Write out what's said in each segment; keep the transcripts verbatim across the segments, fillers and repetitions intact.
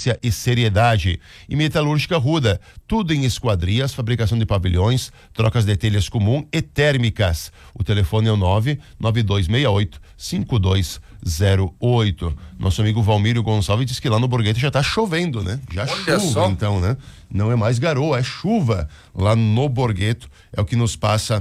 competência e seriedade. E Metalúrgica Ruda, tudo em esquadrias, fabricação de pavilhões, trocas de telhas comum e térmicas. O telefone é o nove nove dois seis oito cinco dois zero oito. Nosso amigo Valmírio Gonçalves diz que lá no Borghetti já tá chovendo, né? Já Olha chuva, só. então, né? Não é mais garoa, é chuva lá no Borghetti, é o que nos passa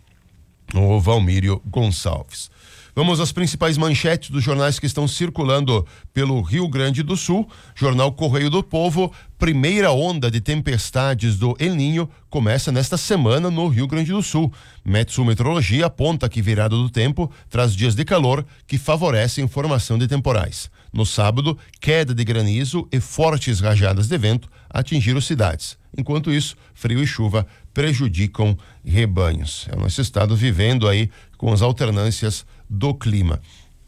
o Valmírio Gonçalves. Vamos às principais manchetes dos jornais que estão circulando pelo Rio Grande do Sul. Jornal Correio do Povo, primeira onda de tempestades do El Niño começa nesta semana no Rio Grande do Sul. Metsul Meteorologia aponta que virada do tempo traz dias de calor que favorecem formação de temporais. No sábado, queda de granizo e fortes rajadas de vento atingiram cidades. Enquanto isso, frio e chuva prejudicam rebanhos. É o nosso estado vivendo aí com as alternâncias do clima.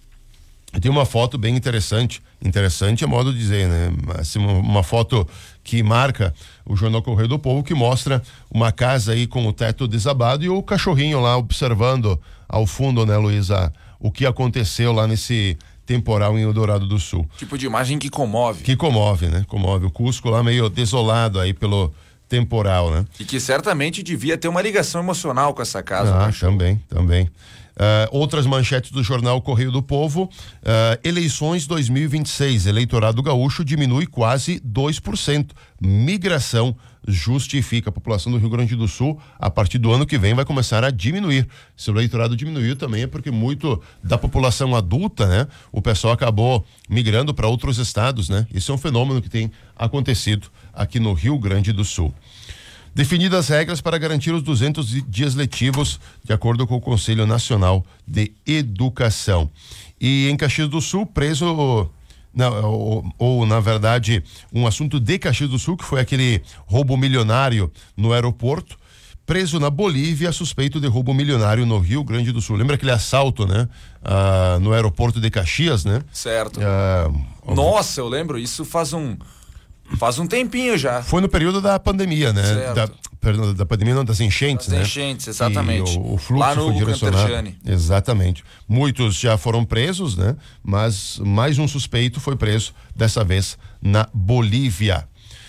Tem uma foto bem interessante, interessante é modo de dizer, né? Assim, uma foto que marca o Jornal Correio do Povo, que mostra uma casa aí com o teto desabado e o cachorrinho lá observando ao fundo, né, Luísa, o que aconteceu lá nesse temporal em Eldorado do Sul. Tipo de imagem que comove. Que comove, né? Comove. O Cusco lá meio desolado aí pelo temporal, né? E que certamente devia ter uma ligação emocional com essa casa. Ah, né? também, também. Uh, outras manchetes do jornal Correio do Povo, uh, eleições dois mil e vinte e seis, eleitorado gaúcho diminui quase dois por cento. Migração justifica. A população do Rio Grande do Sul, a partir do ano que vem, vai começar a diminuir. Se o eleitorado diminuiu também é porque muito da população adulta, né? O pessoal acabou migrando para outros estados, né? Isso é um fenômeno que tem acontecido aqui no Rio Grande do Sul. Definidas regras para garantir os duzentos dias letivos, de acordo com o Conselho Nacional de Educação. E em Caxias do Sul, preso, não, ou, ou na verdade, um assunto de Caxias do Sul, que foi aquele roubo milionário no aeroporto, preso na Bolívia, suspeito de roubo milionário no Rio Grande do Sul. Lembra aquele assalto, né? Ah, no aeroporto de Caxias, né? Certo. Ah, Nossa, eu lembro, isso faz um... Faz um tempinho já. Foi no período da pandemia, né? Certo. Da, perdão, da pandemia, não, das enchentes, das né? enchentes, exatamente. E o, o fluxo lá no foi direcionado. Cantergiani. Exatamente. Muitos já foram presos, né? Mas mais um suspeito foi preso, dessa vez na Bolívia.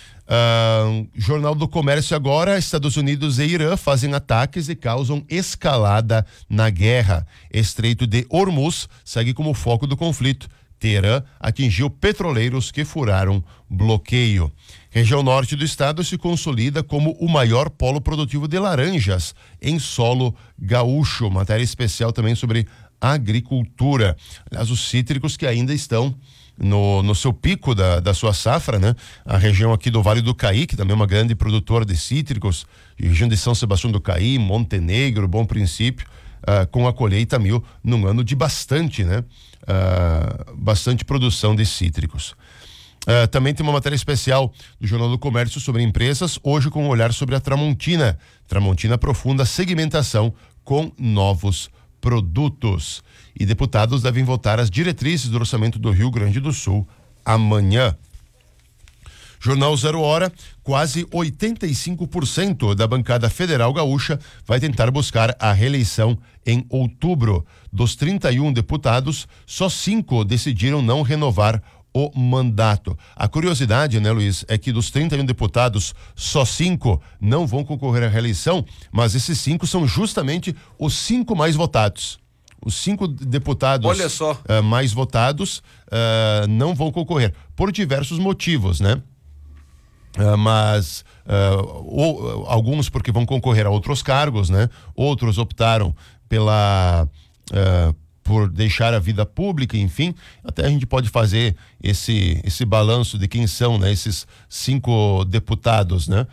Uh, Jornal do Comércio agora, Estados Unidos e Irã fazem ataques e causam escalada na guerra. Estreito de Hormuz segue como foco do conflito. Teherã atingiu petroleiros que furaram bloqueio. Região norte do estado se consolida como o maior polo produtivo de laranjas em solo gaúcho. Matéria especial também sobre agricultura. Aliás, os cítricos que ainda estão no, no seu pico da, da sua safra, né? A região aqui do Vale do Caí, que também é uma grande produtora de cítricos, região de São Sebastião do Caí, Montenegro, Bom Princípio, uh, com a colheita mil num ano de bastante, né? Uh, bastante produção de cítricos. Uh, também tem uma matéria especial do Jornal do Comércio sobre empresas, hoje com um olhar sobre a Tramontina. Tramontina aprofunda a segmentação com novos produtos. E deputados devem votar as diretrizes do orçamento do Rio Grande do Sul amanhã. Jornal Zero Hora, quase oitenta e cinco por cento da bancada federal gaúcha vai tentar buscar a reeleição em outubro. Dos trinta e um deputados, só cinco decidiram não renovar o mandato. A curiosidade, né, Luiz, é que dos trinta e um deputados, só cinco não vão concorrer à reeleição, mas esses cinco são justamente os cinco mais votados. Os cinco deputados Olha só. Uh, mais votados uh, não vão concorrer, por diversos motivos, né? Uh, mas uh, ou, alguns porque vão concorrer a outros cargos, né? Outros optaram pela uh, por deixar a vida pública, enfim. Até a gente pode fazer esse esse balanço de quem são, né? Esses cinco deputados, né?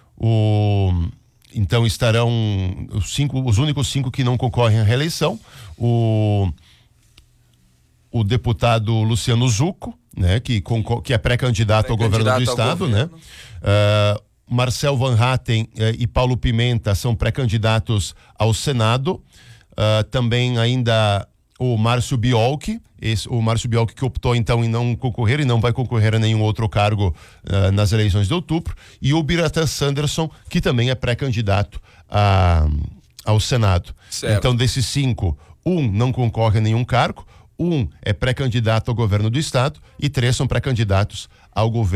O então estarão os cinco, os únicos cinco que não concorrem à reeleição. O o deputado Luciano Zucco, né, que, que é pré-candidato ao governo do estado, governo. né? Uh, Marcel Van Hatten uh, e Paulo Pimenta são pré-candidatos ao Senado. Uh, também ainda o Márcio Biolchi, esse, o Márcio Biolchi que optou então em não concorrer e não vai concorrer a nenhum outro cargo uh, nas eleições de outubro, e o Biratan Sanderson, que também é pré-candidato a, ao Senado. Certo. Então, desses cinco, um não concorre a nenhum cargo, um é pré-candidato ao governo do estado e três são pré-candidatos ao governo